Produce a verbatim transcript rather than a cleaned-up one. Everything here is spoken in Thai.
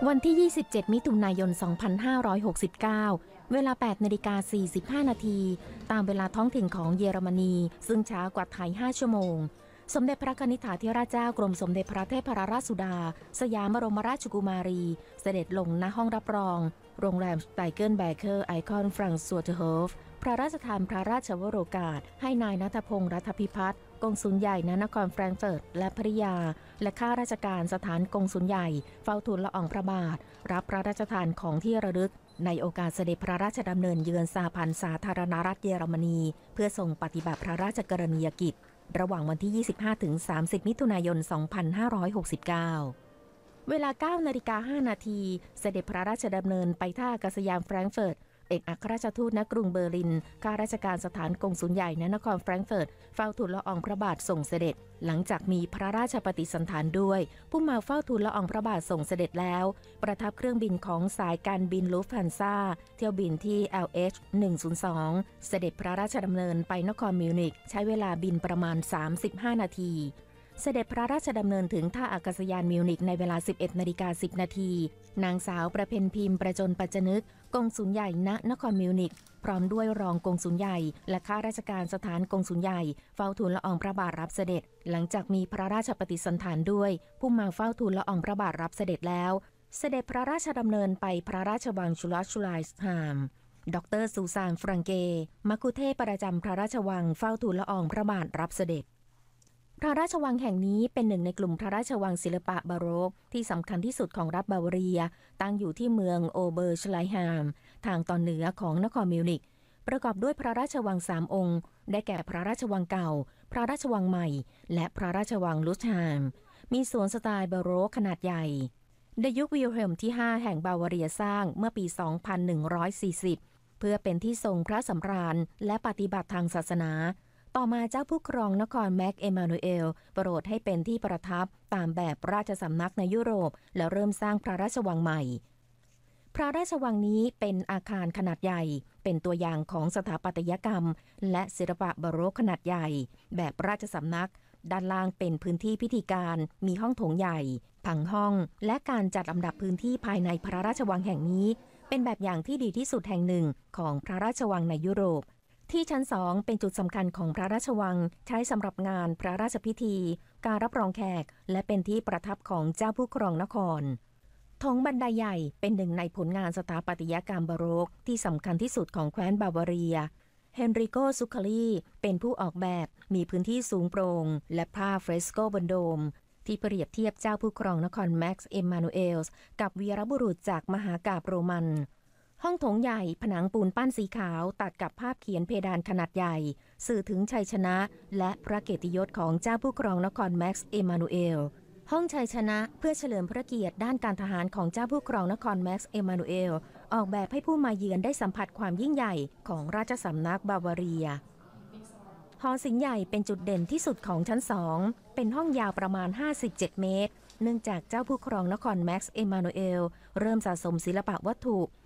วันที่ ยี่สิบเจ็ด มิถุนายน สองพันห้าร้อยหกสิบเก้า เวลา แปดนาฬิกาสี่สิบห้า นาที ตามเวลาท้องถิ่นของเยอรมนี ซึ่งช้ากว่าไทย ห้า ชั่วโมง สมเด็จพระกนิษฐาธิราชเจ้ากรมสมเด็จพระเทพรัตนราชสุดา สยามบรมราชกุมารี เสด็จลงณห้องรับรอง โรงแรมสไตเกิลแบเคอร์ไอคอนฟรังซัวเทอร์โฮฟ พระราชทานพระราชวโรกาส ให้นายณัฐพงษ์ รัฐพิพัฒน์ กงสุลใหญ่ณนครแฟรงก์เฟิร์ตและภริยา และข้าราชการสถานกงสุลใหญ่เฝ้าทูลละอองพระบาท รับพระราชทานของที่ระลึกในโอกาสเสด็จพระราชดำเนินเยือนสหพันธ์สาธารณรัฐเยอรมนีเพื่อทรงปฏิบัติพระราชกรณียกิจระหว่างวันที่ ยี่สิบห้าถึงสามสิบ มิถุนายน สองพันห้าร้อยหกสิบเก้า เวลา เก้านาฬิกาห้า นาที เสด็จพระราชดำเนินไปท่าอากาศยานแฟรงก์เฟิร์ต เอกอัครราชทูตณกรุงเบอร์ลิน ข้าราชการสถานกงสุลใหญ่ณนครแฟรงก์เฟิร์ต เฝ้าทูลละอองพระบาทส่งเสด็จ หลังจากมีพระราชปฏิสันถานด้วย ผู้มาเฝ้าทูลละอองพระบาทส่งเสด็จแล้ว ประทับเครื่องบินของสายการบินลูฟต์ฮันซาเที่ยวบินที่ แอล เอช หนึ่งศูนย์สอง เสด็จพระราชดำเนินไปนครมิวนิกใช้เวลาบินประมาณ สามสิบห้า นาทีเสด็จพระราชดำเนินถึงท่าอากาศยานมิวนิกในเวลา สิบเอ็ดนาฬิกาสิบ นาที นางสาวประเพ็ญพิมพ์ประจนปัจจนึก กงสุลใหญ่ณนครมิวนิกพร้อมด้วยรองกงสุลใหญ่และข้าราชการสถานกงสุลใหญ่เฝ้าทูลละอองพระบาทรับเสด็จหลังจากมีพระราชปฏิสันถานด้วยผู้มาเฝ้าทูลละอองพระบาทรับเสด็จแล้วเสด็จพระราชดำเนินไปพระราชวังชูลัสชูไลส์ฮามดรซูซานฟรังเกมัคคุเทศก์ประจำพระราชวังเฝ้าทูลละอองพระบาทรับเสด็จพระราชวังแห่งนี้เป็นหนึ่งในกลุ่มพระราชวังศิลปะบาโรกที่สำคัญที่สุดของรัฐบาวาเรียตั้งอยู่ที่เมืองโอเบอร์ชไลฮามทางตอนเหนือของนครมิวนิกประกอบด้วยพระราชวังสามองค์ได้แก่พระราชวังเก่าพระราชวังใหม่และพระราชวังลุชฮามมีสวนสไตล์บาโรกขนาดใหญ่ในยุควิลเฮลมที่ห้าแห่งบาวาเรียสร้างเมื่อปี สองพันหนึ่งร้อยสี่สิบ เพื่อเป็นที่ทรงพระสำราญและปฏิบัติทางศาสนาต่อมาเจ้าผู้ครองนครแม็กเอมานูเอลโปรดให้เป็นที่ประทับตามแบบราชสำนักในยุโรปและเริ่มสร้างพระราชวังใหม่พระราชวังนี้เป็นอาคารขนาดใหญ่เป็นตัวอย่างของสถาปัตยกรรมและศิลปะบาโรกขนาดใหญ่แบบราชสำนักด้านล่างเป็นพื้นที่พิธีการมีห้องโถงใหญ่ผังห้องและการจัดลำดับพื้นที่ภายในพระราชวังแห่งนี้เป็นแบบอย่างที่ดีที่สุดแห่งหนึ่งของพระราชวังในยุโรปที่ชั้นสองเป็นจุดสำคัญของพระราชวังใช้สำหรับงานพระราชพิธีการรับรองแขกและเป็นที่ประทับของเจ้าผู้ครองนครธงบันไดใหญ่เป็นหนึ่งในผลงานสถาปัตยกรรมบาโรกที่สำคัญที่สุดของแคว้นบาวาเรียเฮนริโกซุคาลีเป็นผู้ออกแบบมีพื้นที่สูงโปร่งและภาพเฟรสโกบนโดมที่เปรียบเทียบเจ้าผู้ครองนครแม็กซ์เอมมานูเอลส์กับวีรบุรุษจากมหากาพย์โรมันห้องโถงใหญ่ผนังปูนปั้นสีขาวตัดกับภาพเขียนเพดานขนาดใหญ่สื่อถึงชัยชนะและพระเกียรติยศของเจ้าผู้ครองนครแม็กซ์เอมานูเอลห้องชัยชนะเพื่อเฉลิมพระเกียรติด้านการทหารของเจ้าผู้ครองนครแม็กซ์เอมานูเอลออกแบบให้ผู้มาเยือนได้สัมผัสความยิ่งใหญ่ของราชสำนักบาวาเรียหอศิลป์ใหญ่เป็นจุดเด่นที่สุดของชั้นสองเป็นห้องยาวประมาณห้าสิบเจ็ดเมตรเนื่องจากเจ้าผู้ครองนครแม็กซ์เอมานูเอลเริ่มสะสมศิลปะวัตถุ